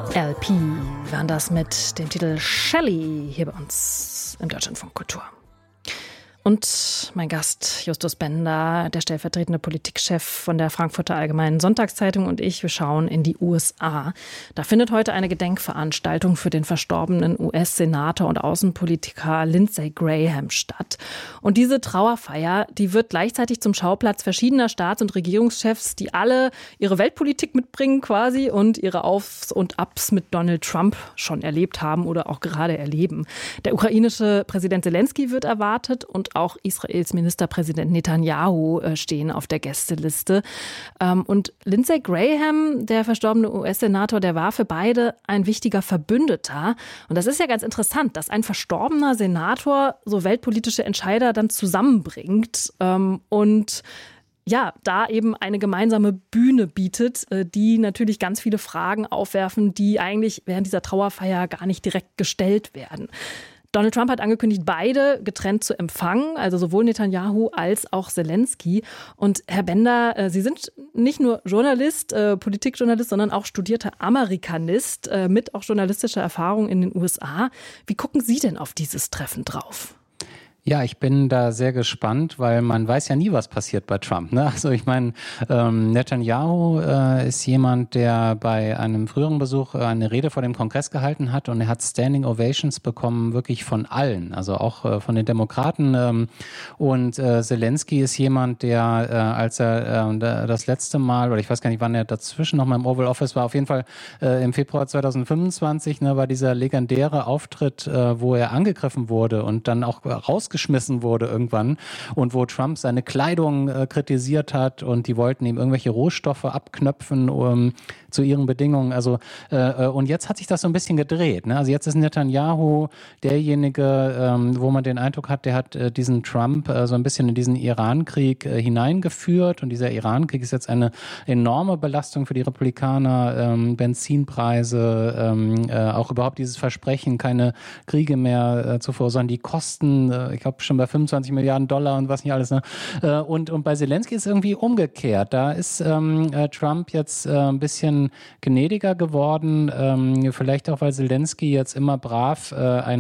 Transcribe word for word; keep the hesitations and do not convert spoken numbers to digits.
L P waren das mit dem Titel Shelley hier bei uns im Deutschlandfunk Kultur. Und mein Gast Justus Bender, der stellvertretende Politikchef von der Frankfurter Allgemeinen Sonntagszeitung, und ich, wir schauen in die U S A. Da findet heute eine Gedenkveranstaltung für den verstorbenen U S-Senator und Außenpolitiker Lindsey Graham statt. Und diese Trauerfeier, die wird gleichzeitig zum Schauplatz verschiedener Staats- und Regierungschefs, die alle ihre Weltpolitik mitbringen quasi und ihre Aufs und Abs mit Donald Trump schon erlebt haben oder auch gerade erleben. Der ukrainische Präsident Zelensky wird erwartet und auch Israels Ministerpräsident Netanyahu stehen auf der Gästeliste. Und Lindsey Graham, der verstorbene U S-Senator, der war für beide ein wichtiger Verbündeter. Und das ist ja ganz interessant, dass ein verstorbener Senator so weltpolitische Entscheider dann zusammenbringt und ja, da eben eine gemeinsame Bühne bietet, die natürlich ganz viele Fragen aufwerfen, die eigentlich während dieser Trauerfeier gar nicht direkt gestellt werden. Donald Trump hat angekündigt, beide getrennt zu empfangen, also sowohl Netanyahu als auch Zelensky. Und Herr Bender, Sie sind nicht nur Journalist, äh, Politikjournalist, sondern auch studierter Amerikanist äh, mit auch journalistischer Erfahrung in den U S A. Wie gucken Sie denn auf dieses Treffen drauf? Ja, ich bin da sehr gespannt, weil man weiß ja nie, was passiert bei Trump. Ne? Also ich meine, ähm, Netanyahu äh, ist jemand, der bei einem früheren Besuch eine Rede vor dem Kongress gehalten hat, und er hat Standing Ovations bekommen, wirklich von allen, also auch äh, von den Demokraten. Ähm, und äh, Zelensky ist jemand, der, äh, als er äh, das letzte Mal, oder ich weiß gar nicht, wann er dazwischen noch mal im Oval Office war, auf jeden Fall äh, im Februar zwanzig fünfundzwanzig, ne, war dieser legendäre Auftritt, äh, wo er angegriffen wurde und dann auch raus geschmissen wurde irgendwann, und wo Trump seine Kleidung äh, kritisiert hat, und die wollten ihm irgendwelche Rohstoffe abknöpfen um, zu ihren Bedingungen. Also äh, und jetzt hat sich das so ein bisschen gedreht. Ne? Also jetzt ist Netanyahu derjenige, ähm, wo man den Eindruck hat, der hat äh, diesen Trump äh, so ein bisschen in diesen Irankrieg äh, hineingeführt, und dieser Irankrieg ist jetzt eine enorme Belastung für die Republikaner. Ähm, Benzinpreise, ähm, äh, auch überhaupt dieses Versprechen, keine Kriege mehr äh, zu verursachen, die Kosten, äh, ich glaube schon bei fünfundzwanzig Milliarden Dollar und was nicht alles. Ne? Äh, und, und bei Zelensky ist es irgendwie umgekehrt. Da ist ähm, äh, Trump jetzt äh, ein bisschen gnädiger geworden, ähm, vielleicht auch, weil Zelensky jetzt immer brav äh, ein